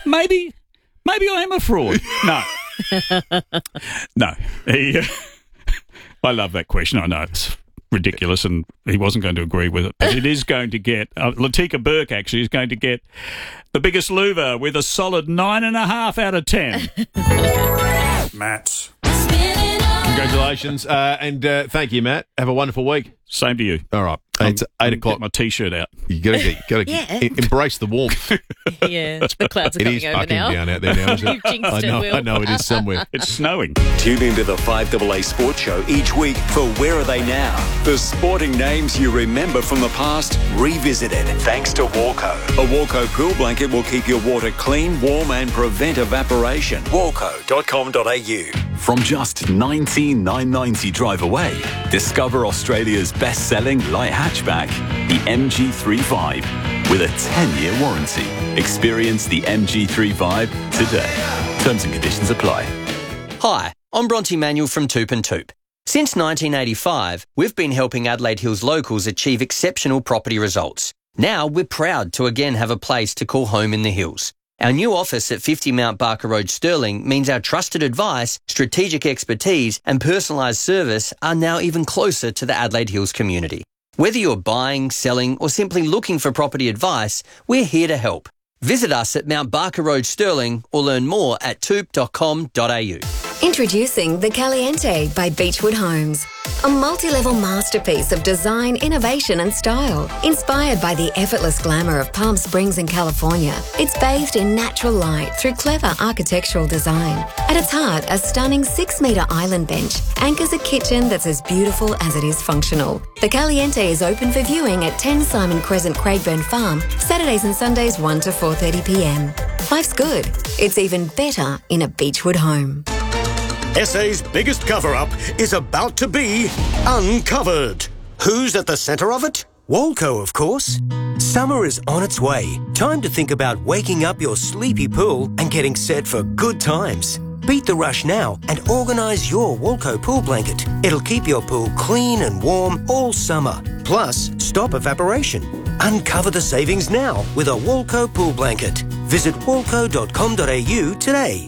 maybe I am a fraud. No. No. I love that question. I know it's ridiculous and he wasn't going to agree with it, but it is going to get, Latika Burke actually is going to get the biggest louver with a solid 9.5 out of 10. Matt. Congratulations, and thank you, Matt. Have a wonderful week. Same to you. All right. It's 8 o'clock. Get my T-shirt out. You gotta embrace the warmth. Yeah, the clouds are It coming is over fucking now. down out there now, isn't it? You've jinxed it, Will. I know it is somewhere. It's snowing. Tune into the 5AA Sports Show each week for Where Are They Now? The sporting names you remember from the past, revisited. Thanks to Walco. A Walco pool blanket will keep your water clean, warm and prevent evaporation. Walco.com.au. From just $19,990 drive away, discover Australia's best-selling light hatchback, the MG3 Vibe, with a 10-year warranty. Experience the MG3 Vibe today. Terms and conditions apply. Hi, I'm Bronte Manuel from Toop and Toop. Since 1985, we've been helping Adelaide Hills locals achieve exceptional property results. Now we're proud to again have a place to call home in the hills. Our new office at 50 Mount Barker Road, Stirling, means our trusted advice, strategic expertise and personalised service are now even closer to the Adelaide Hills community. Whether you're buying, selling or simply looking for property advice, we're here to help. Visit us at Mount Barker Road, Stirling or learn more at toop.com.au. Introducing The Caliente by Beechwood Homes. A multi-level masterpiece of design, innovation and style. Inspired by the effortless glamour of Palm Springs in California, it's bathed in natural light through clever architectural design. At its heart, a stunning 6-metre island bench anchors a kitchen that's as beautiful as it is functional. The Caliente is open for viewing at 10 Simon Crescent, Craigburn Farm, Saturdays and Sundays 1 to 4:30pm. Life's good. It's even better in a Beechwood home. SA's biggest cover-up is about to be uncovered. Who's at the centre of it? Walco, of course. Summer is on its way. Time to think about waking up your sleepy pool and getting set for good times. Beat the rush now and organise your Walco pool blanket. It'll keep your pool clean and warm all summer. Plus, stop evaporation. Uncover the savings now with a Walco pool blanket. Visit walco.com.au today.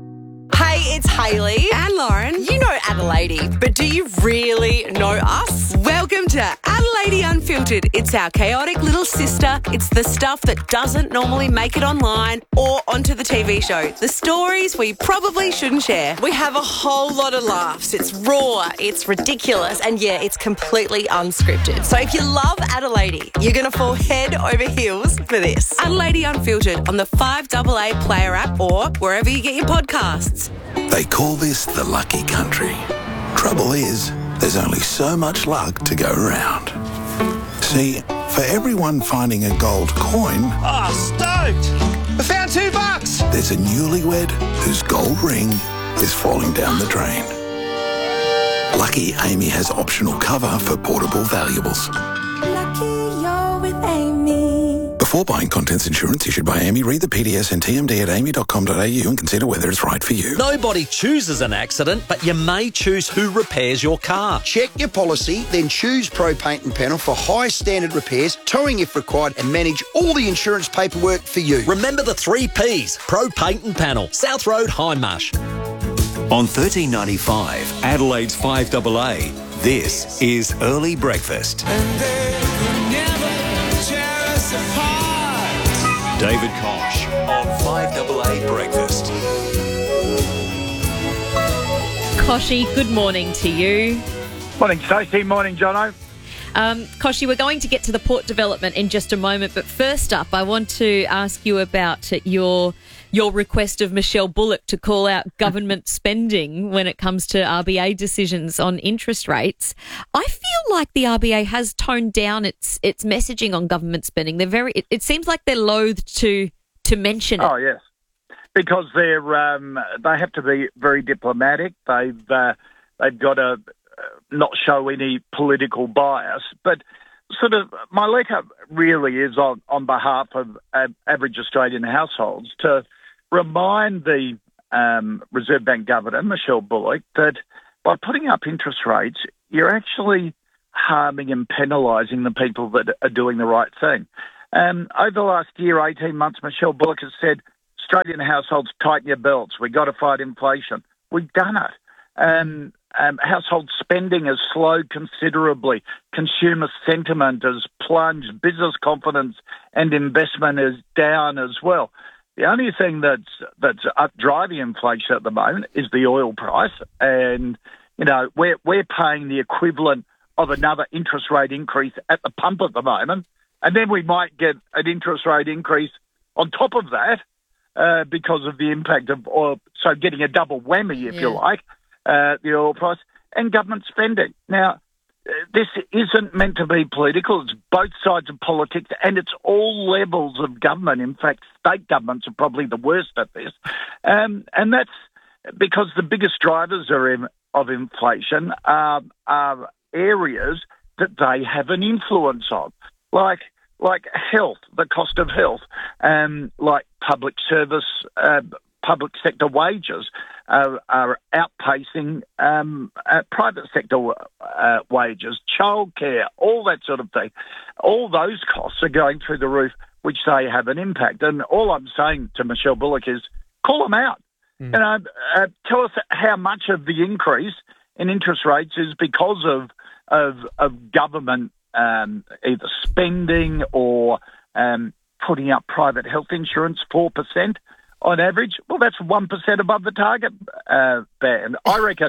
Hey, it's Hayley and Lauren. You know Adelaide, but do you really know us? Welcome to Adelaide Unfiltered. It's our chaotic little sister. It's the stuff that doesn't normally make it online or onto the TV show. The stories we probably shouldn't share. We have a whole lot of laughs. It's raw, it's ridiculous, and yeah, it's completely unscripted. So if you love Adelaide, you're going to fall head over heels for this. Adelaide Unfiltered on the 5AA Player app or wherever you get your podcasts. They call this the lucky country. Trouble is, there's only so much luck to go around. See, for everyone finding a gold coin... Oh, stoked! I found $2! There's a newlywed whose gold ring is falling down the drain. Lucky Amy has optional cover for portable valuables. Lucky you're with Amy. Before buying contents insurance issued by Amy, read the PDS and TMD at amy.com.au and consider whether it's right for you. Nobody chooses an accident, but you may choose who repairs your car. Check your policy, then choose Pro Paint and Panel for high standard repairs, towing if required, and manage all the insurance paperwork for you. Remember the 3 Ps, Pro Paint and Panel, South Road, Hindmarsh. On 1395, Adelaide's 5AA, this is Early Breakfast. David Kosh on 5AA Breakfast. Koshy, good morning to you. Morning, Stacey. Morning, Jono. Koshy, we're going to get to the port development in just a moment, but first up, I want to ask you about your request of Michelle Bullock to call out government spending when it comes to RBA decisions on interest rates. I feel like the RBA has toned down its messaging on government spending. It seems like they're loath to mention it. Oh, yes. Because they have to be very diplomatic. They've got to not show any political bias. But sort of my letter really is on behalf of average Australian households to remind the Reserve Bank Governor, Michelle Bullock, that by putting up interest rates, you're actually harming and penalising the people that are doing the right thing. Over the last year, 18 months, Michelle Bullock has said Australian households, tighten your belts. We've got to fight inflation. We've done it. Household spending has slowed considerably. Consumer sentiment has plunged. Business confidence and investment is down as well. The only thing that's up driving inflation at the moment is the oil price. And, you know, we're paying the equivalent of another interest rate increase at the pump at the moment. And then we might get an interest rate increase on top of that because of the impact of oil. So getting a double whammy, if you like, the oil price and government spending. Now, this isn't meant to be political. It's both sides of politics, and it's all levels of government. In fact, state governments are probably the worst at this. And that's because the biggest drivers of inflation are areas that they have an influence on, like health, the cost of health, like public service, public sector wages are outpacing private sector wages, childcare, all that sort of thing. All those costs are going through the roof, which they have an impact. And all I'm saying to Michelle Bullock is call them out. You know, tell us how much of the increase in interest rates is because of government either spending or putting up private health insurance 4%. On average, well, that's 1% above the target band. I reckon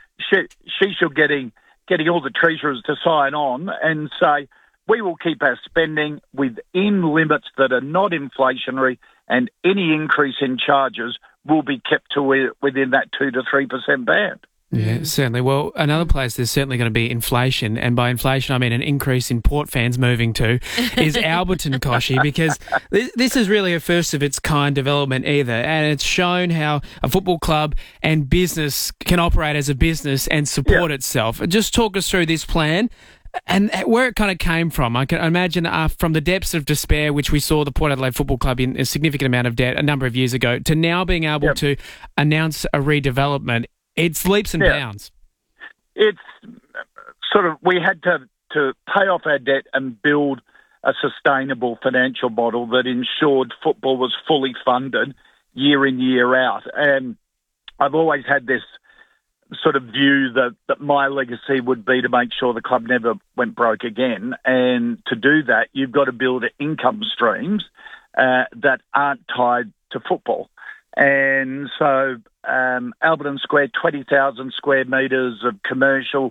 she should getting all the treasurers to sign on and say, we will keep our spending within limits that are not inflationary, and any increase in charges will be kept to within that 2 to 3% band. Yeah, certainly. Well, another place there's certainly going to be inflation, and by inflation I mean an increase in Port fans moving to, is Alberton, Koshy, because this is really a first of its kind development either, and it's shown how a football club and business can operate as a business and support itself. Just talk us through this plan and where it kind of came from. I can imagine from the depths of despair, which we saw the Port Adelaide Football Club in a significant amount of debt a number of years ago, to now being able to announce a redevelopment. It's leaps and bounds. It's sort of, we had to pay off our debt and build a sustainable financial model that ensured football was fully funded year in, year out. And I've always had this sort of view that my legacy would be to make sure the club never went broke again. And to do that, you've got to build income streams that aren't tied to football. And so Alberton Square, 20,000 square metres of commercial,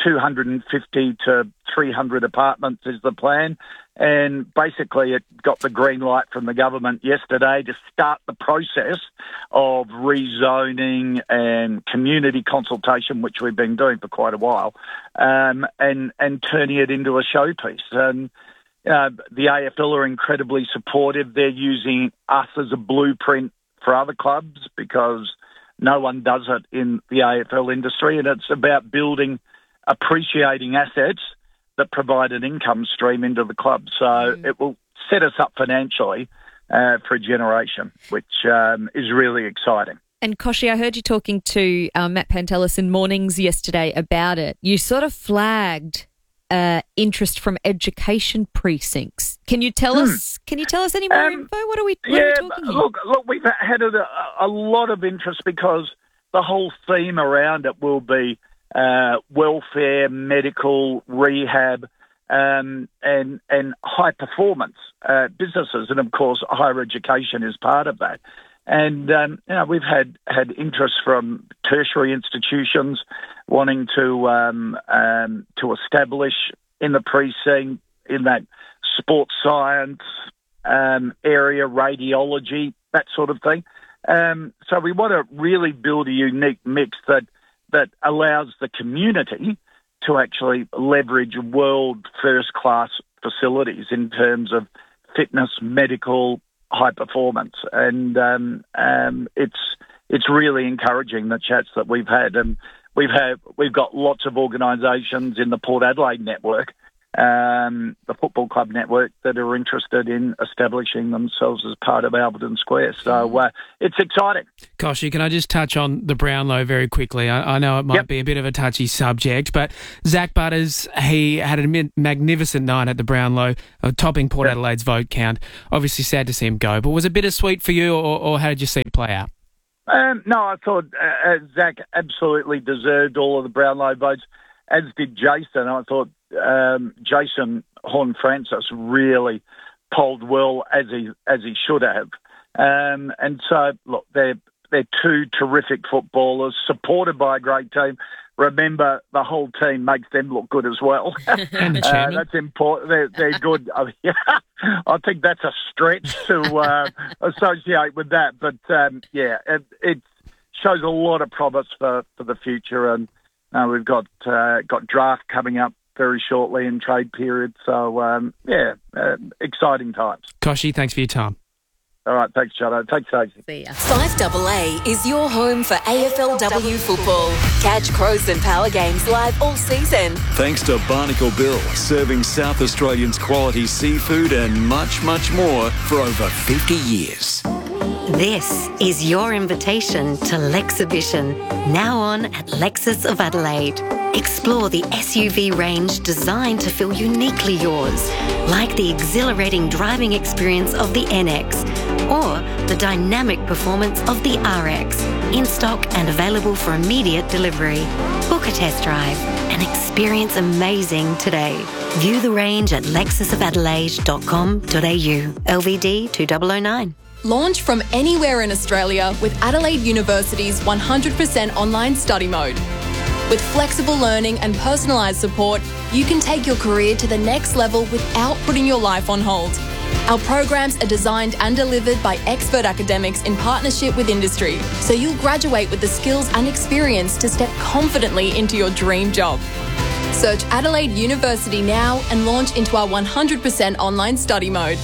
250 to 300 apartments is the plan. And basically it got the green light from the government yesterday to start the process of rezoning and community consultation, which we've been doing for quite a while, and turning it into a showpiece. And the AFL are incredibly supportive. They're using us as a blueprint for other clubs because no one does it in the AFL industry, and it's about building appreciating assets that provide an income stream into the club. So it will set us up financially for a generation, which is really exciting. And Koshy, I heard you talking to Matt Pantelis in Mornings yesterday about it. You sort of flagged interest from education precincts. Can you tell us? Can you tell us any more info? What are we talking here? Look, we've had a lot of interest because the whole theme around it will be welfare, medical, rehab, and high performance businesses, and of course higher education is part of that. And we've had interest from tertiary institutions wanting to establish in the precinct in that sports science area, radiology, that sort of thing. So we want to really build a unique mix that allows the community to actually leverage world first class facilities in terms of fitness, medical, high performance, and it's really encouraging, the chats that we've had, and we've got lots of organisations in the Port Adelaide network the Football Club network that are interested in establishing themselves as part of Alberton Square. So it's exciting. Koshy, can I just touch on the Brownlow very quickly? I know it might be a bit of a touchy subject, but Zach Butters, he had a magnificent night at the Brownlow, topping Port Adelaide's vote count. Obviously sad to see him go, but was it bittersweet for you, or how did you see it play out? No, I thought Zach absolutely deserved all of the Brownlow votes, as did Jason. I thought Jason Horne-Francis really polled well, as he should have. And so, look, they're two terrific footballers, supported by a great team. Remember, the whole team makes them look good as well. And the chairman. That's important. They're good. I think that's a stretch to associate with that. But, it shows a lot of promise for the future. And we've got draft coming up very shortly in trade period. So, exciting times. Koshy, thanks for your time. All right, thanks, Shadow. Thanks, Stacey. See ya. 5AA is your home for AFLW football. Catch Crows and Power games live all season. Thanks to Barnacle Bill, serving South Australians quality seafood and much, much more for over 50 years. This is your invitation to Lexhibition, now on at Lexus of Adelaide. Explore the SUV range designed to feel uniquely yours, like the exhilarating driving experience of the NX or the dynamic performance of the RX, in stock and available for immediate delivery. Book a test drive and experience amazing today. View the range at lexusofadelaide.com.au. LVD 2009. Launch from anywhere in Australia with Adelaide University's 100% online study mode. With flexible learning and personalised support, you can take your career to the next level without putting your life on hold. Our programs are designed and delivered by expert academics in partnership with industry, so you'll graduate with the skills and experience to step confidently into your dream job. Search Adelaide University now and launch into our 100% online study mode.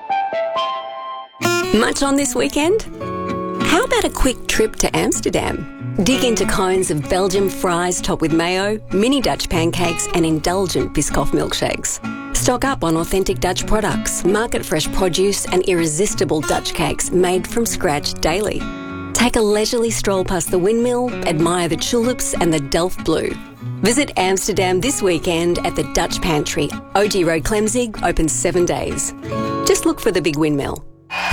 Much on this weekend? How about a quick trip to Amsterdam? Dig into cones of Belgian fries topped with mayo, mini Dutch pancakes and indulgent Biscoff milkshakes. Stock up on authentic Dutch products, market-fresh produce and irresistible Dutch cakes made from scratch daily. Take a leisurely stroll past the windmill, admire the tulips and the Delft Blue. Visit Amsterdam this weekend at the Dutch Pantry. OG Road Clemzig, open 7 days. Just look for the big windmill.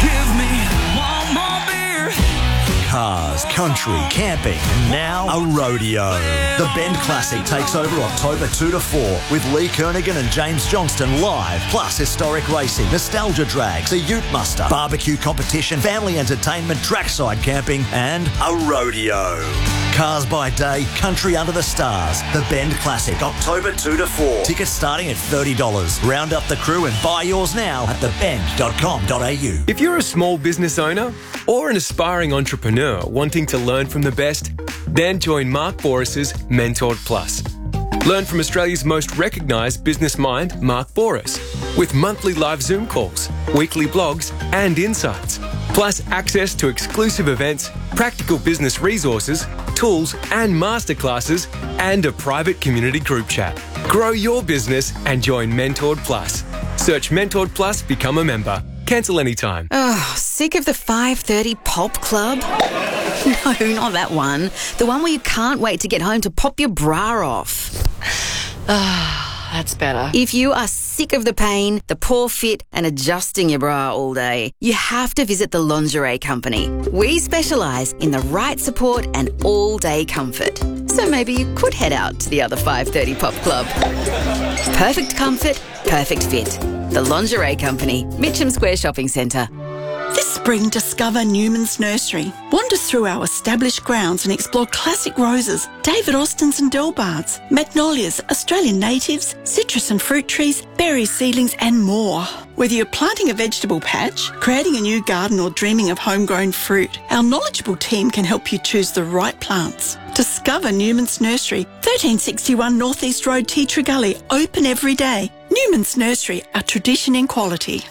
Cars, country, camping, and now a rodeo. The Bend Classic takes over October 2 to 4 with Lee Kernaghan and James Johnston live, plus historic racing, nostalgia drags, a ute muster, barbecue competition, family entertainment, trackside camping, and a rodeo. Cars by day, country under the stars. The Bend Classic, October 2 to 4. Tickets starting at $30. Round up the crew and buy yours now at thebend.com.au. If you're a small business owner or an aspiring entrepreneur wanting to learn from the best, then join Mark Boris's Mentored Plus. Learn from Australia's most recognised business mind, Mark Boris, with monthly live Zoom calls, weekly blogs and insights, plus access to exclusive events, practical business resources, tools and masterclasses, and a private community group chat. Grow your business and join Mentored Plus. Search Mentored Plus, become a member. Cancel anytime. Oh, sick of the 5:30 pop club? No, not that one. The one where you can't wait to get home to pop your bra off. That's better. If you are sick of the pain, the poor fit, and adjusting your bra all day, you have to visit the Lingerie Company. We specialise in the right support and all-day comfort. So maybe you could head out to the other 5:30 pop club. Perfect comfort, perfect fit. The Lingerie Company, Mitcham Square Shopping Centre. This spring, discover Newman's Nursery. Wander through our established grounds and explore classic roses, David Austins and Delbards, magnolias, Australian natives, citrus and fruit trees, berry seedlings and more. Whether you're planting a vegetable patch, creating a new garden or dreaming of homegrown fruit, our knowledgeable team can help you choose the right plants. Discover Newman's Nursery, 1361 North East Road, Tea Tree Gully, open every day. Newman's Nursery, a tradition in quality.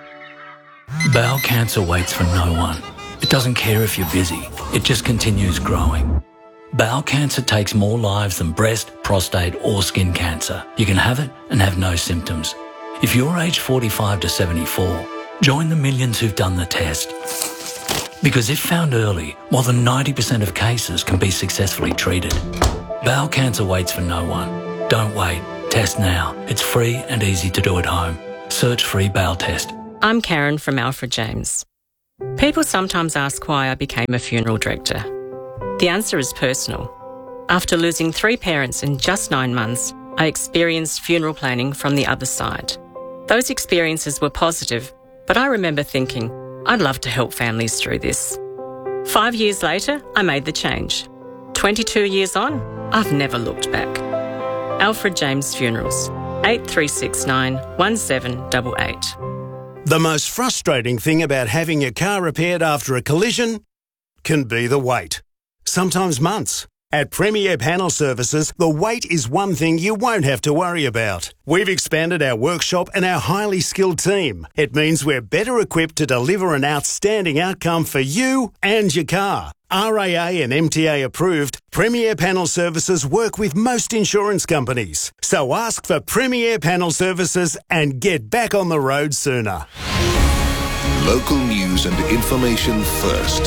Bowel cancer waits for no one. It doesn't care if you're busy. It just continues growing. Bowel cancer takes more lives than breast, prostate or skin cancer. You can have it and have no symptoms. If you're aged 45 to 74, join the millions who've done the test. Because if found early, more than 90% of cases can be successfully treated. Bowel cancer waits for no one. Don't wait. Test now. It's free and easy to do at home. Search free bowel test. I'm Karen from Alfred James. People sometimes ask why I became a funeral director. The answer is personal. After losing 3 parents in just 9 months, I experienced funeral planning from the other side. Those experiences were positive, but I remember thinking, I'd love to help families through this. 5 years later, I made the change. 22 years on, I've never looked back. Alfred James Funerals, 8369 1788. The most frustrating thing about having your car repaired after a collision can be the wait. Sometimes months. At Premier Panel Services, the wait is one thing you won't have to worry about. We've expanded our workshop and our highly skilled team. It means we're better equipped to deliver an outstanding outcome for you and your car. RAA and MTA approved, Premier Panel Services work with most insurance companies. So ask for Premier Panel Services and get back on the road sooner. Local news and information first.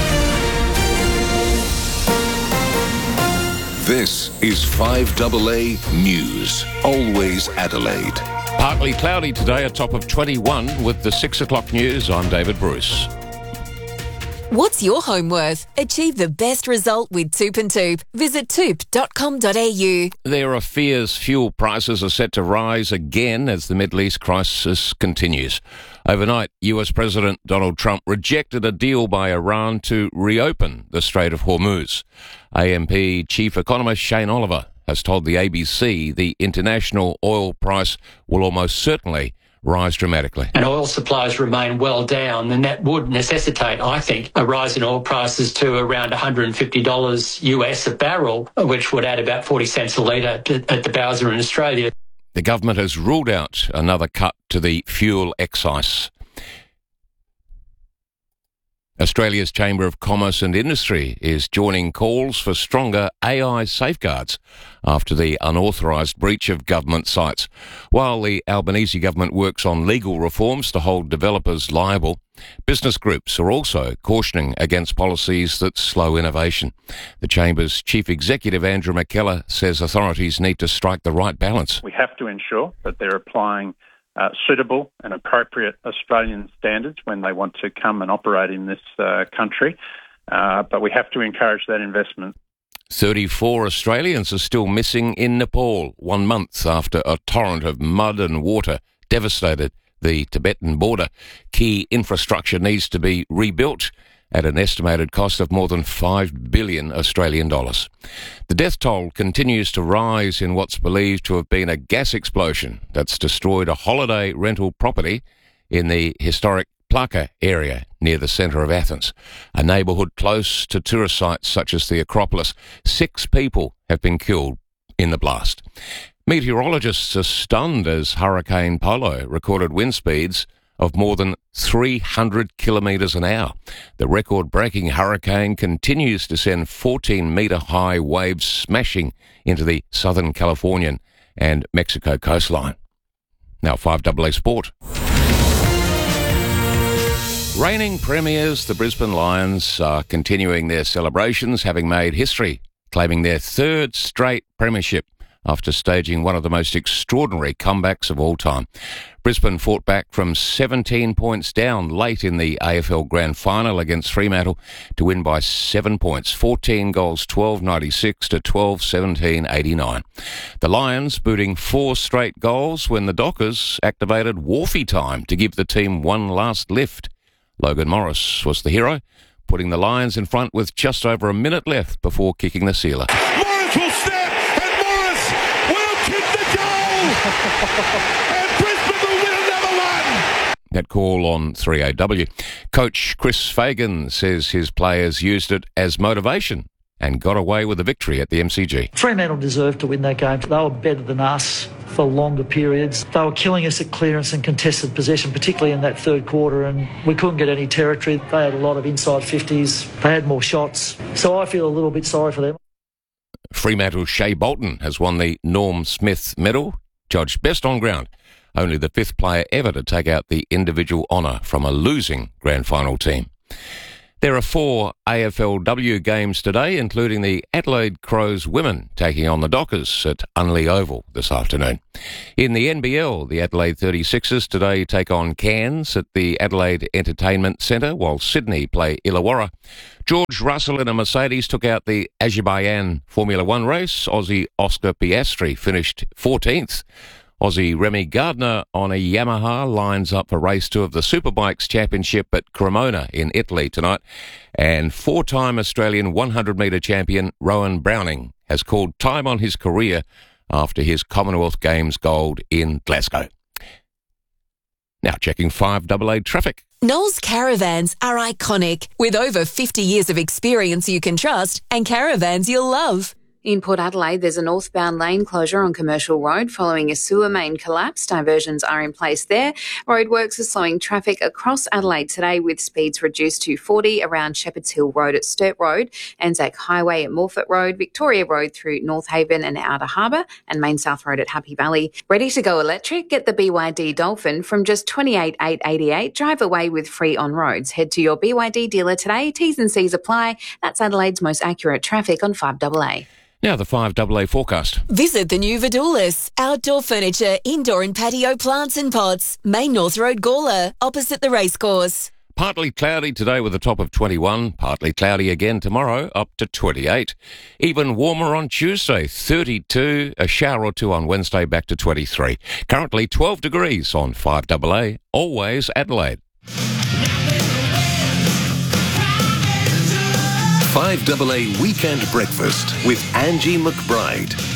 This is 5AA News. Always Adelaide. Partly cloudy today, a top of 21 with the 6 o'clock news. I'm David Bruce. What's your home worth? Achieve the best result with Toop and Toop. Visit toop.com.au. There are fears fuel prices are set to rise again as the Middle East crisis continues. Overnight, US President Donald Trump rejected a deal by Iran to reopen the Strait of Hormuz. AMP Chief Economist Shane Oliver has told the ABC the international oil price will almost certainly rise dramatically. And oil supplies remain well down, then that would necessitate, I think, a rise in oil prices to around $150 US a barrel, which would add about 40 cents a litre at the Bowser in Australia. The government has ruled out another cut to the fuel excise. Australia's Chamber of Commerce and Industry is joining calls for stronger AI safeguards after the unauthorised breach of government sites. While the Albanese government works on legal reforms to hold developers liable, business groups are also cautioning against policies that slow innovation. The Chamber's Chief Executive, Andrew McKellar, says authorities need to strike the right balance. We have to ensure that they're applying suitable and appropriate Australian standards when they want to come and operate in this country. But we have to encourage that investment. 34 Australians are still missing in Nepal 1 month after a torrent of mud and water devastated the Tibetan border. Key infrastructure needs to be rebuilt at an estimated cost of more than 5 billion Australian dollars. The death toll continues to rise in what's believed to have been a gas explosion that's destroyed a holiday rental property in the historic Plaka area near the centre of Athens, a neighbourhood close to tourist sites such as the Acropolis. 6 people have been killed in the blast. Meteorologists are stunned as Hurricane Polo recorded wind speeds of more than 300 kilometres an hour. The record-breaking hurricane continues to send 14-metre-high waves smashing into the Southern Californian and Mexico coastline. Now 5AA Sport. Reigning premiers, the Brisbane Lions, are continuing their celebrations, having made history, claiming their 3rd straight premiership after staging one of the most extraordinary comebacks of all time. Brisbane fought back from 17 points down late in the AFL Grand Final against Fremantle to win by 7 points, 14 goals, 12.96 to 12.17.89. The Lions booting 4 straight goals when the Dockers activated Wharfie time to give the team one last lift. Logan Morris was the hero, putting the Lions in front with just over a minute left before kicking the sealer. Morris will step, and Morris will kick the goal! And Brisbane will win another one! That call on 3AW. Coach Chris Fagan says his players used it as motivation and got away with the victory at the MCG. Fremantle deserved to win that game. They were better than us for longer periods. They were killing us at clearance and contested possession, particularly in that third quarter, and we couldn't get any territory. They had a lot of inside 50s. They had more shots. So I feel a little bit sorry for them. Fremantle's Shea Bolton has won the Norm Smith Medal, judged best on ground. Only the 5th player ever to take out the individual honour from a losing grand final team. There are 4 AFLW games today, including the Adelaide Crows women taking on the Dockers at Unley Oval this afternoon. In the NBL, the Adelaide 36ers today take on Cairns at the Adelaide Entertainment Centre, while Sydney play Illawarra. George Russell in a Mercedes took out the Azerbaijan Formula One race. Aussie Oscar Piastri finished 14th. Aussie Remy Gardner on a Yamaha lines up for race 2 of the Superbikes Championship at Cremona in Italy tonight. And 4-time Australian 100-metre champion Rowan Browning has called time on his career after his Commonwealth Games gold in Glasgow. Now checking 5AA traffic. Knowles Caravans are iconic, with over 50 years of experience you can trust and caravans you'll love. In Port Adelaide, there's a northbound lane closure on Commercial Road following a sewer main collapse. Diversions are in place there. Roadworks are slowing traffic across Adelaide today with speeds reduced to 40 around Shepherd's Hill Road at Sturt Road, Anzac Highway at Morfett Road, Victoria Road through North Haven and Outer Harbour, and Main South Road at Happy Valley. Ready to go electric? Get the BYD Dolphin from just $28,888. Drive away with free on roads. Head to your BYD dealer today. T's and C's apply. That's Adelaide's most accurate traffic on 5AA. Now the 5AA forecast. Visit the new Vidulis. Outdoor furniture, indoor and patio plants and pots. Main North Road, Gawler, opposite the racecourse. Partly cloudy today with a top of 21. Partly cloudy again tomorrow, up to 28. Even warmer on Tuesday, 32. A shower or 2 on Wednesday, back to 23. Currently 12 degrees on 5AA. Always Adelaide. 5AA Weekend Breakfast with Angie McBride.